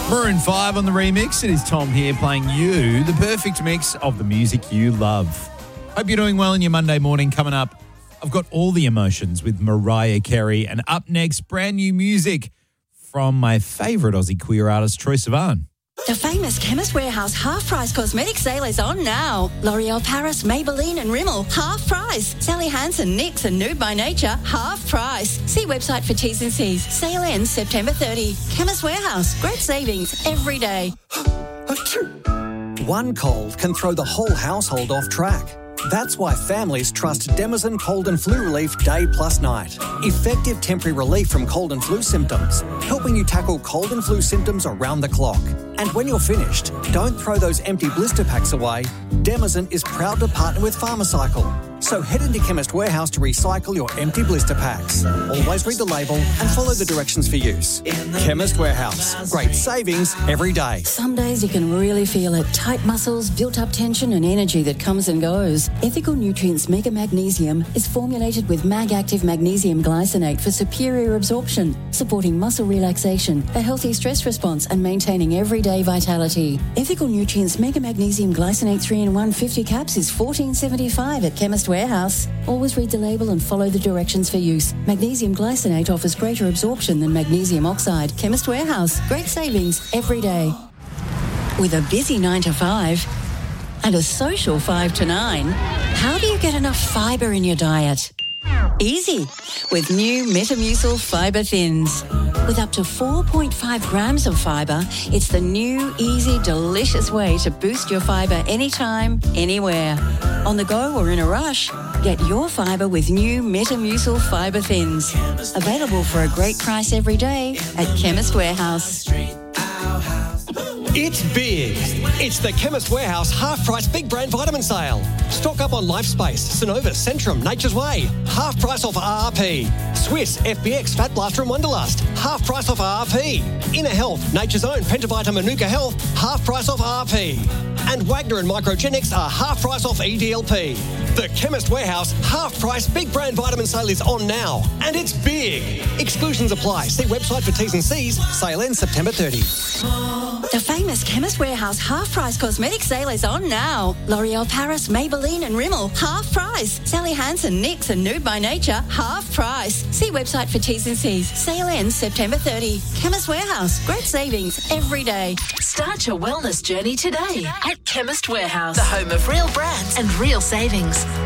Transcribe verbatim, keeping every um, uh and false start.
Maroon five on the remix. It is Tom here playing you the perfect mix of the music you love. Hope you're doing well in your Monday morning. Coming up, I've got all the emotions with Mariah Carey, and up next, brand new music from my favourite Aussie queer artist, Troye Sivan. The famous Chemist Warehouse half-price cosmetic sale is on now. L'Oreal Paris, Maybelline and Rimmel, half price. Sally Hansen, NYX and Nude by Nature, half price. See website for T's and C's. Sale ends September thirtieth. Chemist Warehouse, great savings every day. One cold can throw the whole household off track. That's why families trust Demazin Cold and Flu Relief Day plus Night. Effective temporary relief from cold and flu symptoms, helping you tackle cold and flu symptoms around the clock. And when you're finished, don't throw those empty blister packs away. Demazin is proud to partner with Pharmacycle. So head into Chemist Warehouse to recycle your empty blister packs. Always read the label and follow the directions for use. Chemist Warehouse. Great savings every day. Some days you can really feel it. Tight muscles, built-up tension and energy that comes and goes. Ethical Nutrients Mega Magnesium is formulated with Mag-Active Magnesium Glycinate for superior absorption, supporting muscle relaxation, a healthy stress response and maintaining everyday vitality. Ethical Nutrients Mega Magnesium Glycinate three in one fifty caps is fourteen seventy-five at Chemist Warehouse. Always read the label and follow the directions for use. Magnesium glycinate offers greater absorption than magnesium oxide. Chemist Warehouse. Great savings every day. With a busy nine to five and a social five to nine, how do you get enough fibre in your diet? Easy. With new Metamucil Fibre Thins. With up to four point five grams of fibre, it's the new, easy, delicious way to boost your fibre anytime, anywhere. On the go or in a rush, get your fibre with new Metamucil Fibre Thins. Available for a great price every day at Chemist Warehouse. It's big. It's the Chemist Warehouse half-price big brand vitamin sale. Stock up on Lifespace, Synovus, Centrum, Nature's Way. Half price off R R P. Swiss, F B X, Fat Blaster and Wonderlust. Half price off R R P. Inner Health, Nature's Own, Pentavita, Manuka Health. Half price off R R P. And Wagner and Microgenics are half price off E D L P. The Chemist Warehouse half-price big brand vitamin sale is on now. And it's big. Exclusions apply. See website for T's and C's. Sale ends September thirtieth. The famous Chemist Warehouse half-price cosmetic sale is on now. L'Oreal Paris, Maybelline and Rimmel, half price. Sally Hansen, NYX and Nude by Nature, half price. See website for T's and C's. Sale ends September thirtieth. Chemist Warehouse, great savings every day. Start your wellness journey today at Chemist Warehouse, the home of real brands and real savings.